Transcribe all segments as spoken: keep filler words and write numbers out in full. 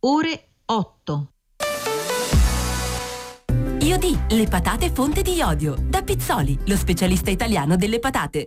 ore otto. Iodi, le patate fonte di iodio. Da Pizzoli, lo specialista italiano delle patate.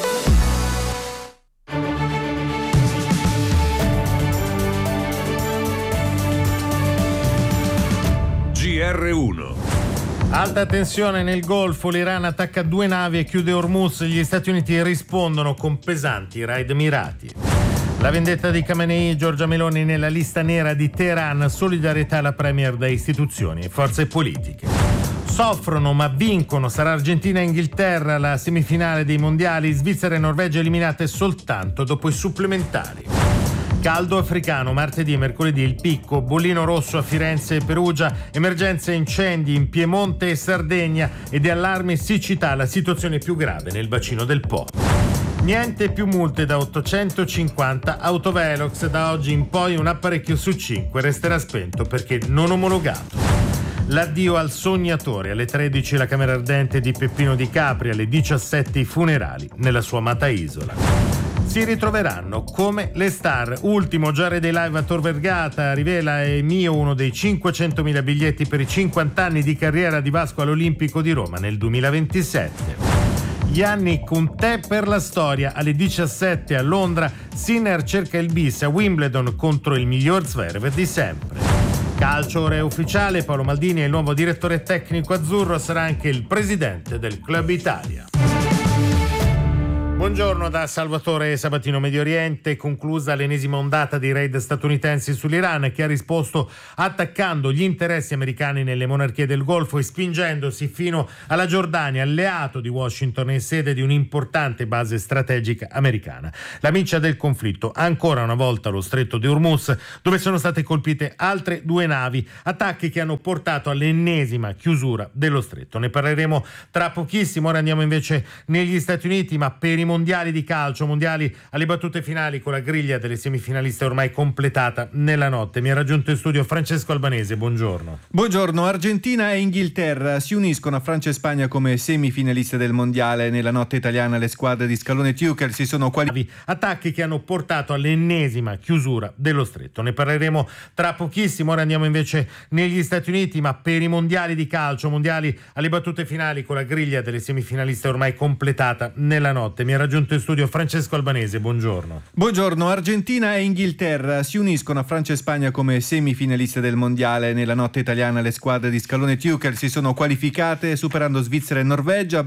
G R uno. Alta tensione nel Golfo, l'Iran attacca due navi e chiude Hormuz, gli Stati Uniti rispondono con pesanti raid mirati. La vendetta di Khamenei, Giorgia Meloni nella lista nera di Teheran, solidarietà alla premier da istituzioni e forze politiche. Soffrono ma vincono, sarà Argentina e Inghilterra la semifinale dei mondiali, Svizzera e Norvegia eliminate soltanto dopo i supplementari. Caldo africano, martedì e mercoledì il picco, bollino rosso a Firenze e Perugia, emergenze incendi in Piemonte e Sardegna ed allarme siccità, la situazione più grave nel bacino del Po. Niente più multe da ottocentocinquanta autovelox, da oggi in poi un apparecchio su cinque resterà spento perché non omologato. L'addio al sognatore, alle tredici la camera ardente di Peppino Di Capri, alle diciassette i funerali nella sua amata isola. Si ritroveranno come le star. Ultimo Giare dei live a Tor Vergata, rivela è mio uno dei cinquecentomila biglietti per i cinquanta anni di carriera di Vasco all'Olimpico di Roma nel duemilaventisette. Gli anni con te per la storia, alle diciassette a Londra, Sinner cerca il bis a Wimbledon contro il miglior Zverev di sempre. Calcio ora è ufficiale, Paolo Maldini è il nuovo direttore tecnico azzurro, sarà anche il presidente del Club Italia. Buongiorno da Salvatore Sabatino. Medio Oriente, conclusa l'ennesima ondata di raid statunitensi sull'Iran, che ha risposto attaccando gli interessi americani nelle monarchie del Golfo e spingendosi fino alla Giordania, alleato di Washington e sede di un'importante base strategica americana. La miccia del conflitto, ancora una volta lo stretto di Hormuz, dove sono state colpite altre due navi, attacchi che hanno portato all'ennesima chiusura dello stretto. Ne parleremo tra pochissimo. Ora andiamo invece negli Stati Uniti, ma per i mondiali di calcio, mondiali alle battute finali, con la griglia delle semifinaliste ormai completata nella notte. Mi ha raggiunto in studio Francesco Albanese, buongiorno. Buongiorno. Argentina e Inghilterra si uniscono a Francia e Spagna come semifinaliste del mondiale. Nella notte italiana le squadre di Scalone e Tuchel si sono qualificate. Attacchi che hanno portato all'ennesima chiusura dello stretto. Ne parleremo tra pochissimo. Ora andiamo invece negli Stati Uniti, ma per i mondiali di calcio, mondiali alle battute finali, con la griglia delle semifinaliste ormai completata nella notte. Mi ha raggiunto in studio Francesco Albanese, buongiorno. Buongiorno. Argentina e Inghilterra si uniscono a Francia e Spagna come semifinaliste del mondiale. Nella notte italiana le squadre di Scalone e Tuchel si sono qualificate superando Svizzera e Norvegia.